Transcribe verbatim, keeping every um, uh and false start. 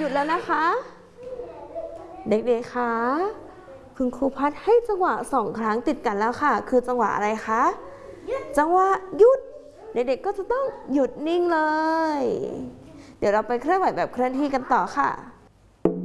ยุดแล้วนะคะเด็กๆคะคุณครูพัดให้จังหวะสองครั้งติดกันแล้วค่ะคือจังหวะอะไรคะจังหวะหยุดเด็กๆก็จะต้องหยุดนิ่งเลยเดี๋ยวเราไปเคลื่อนไหวแบบเคลื่อนที่กันต่อค่ะ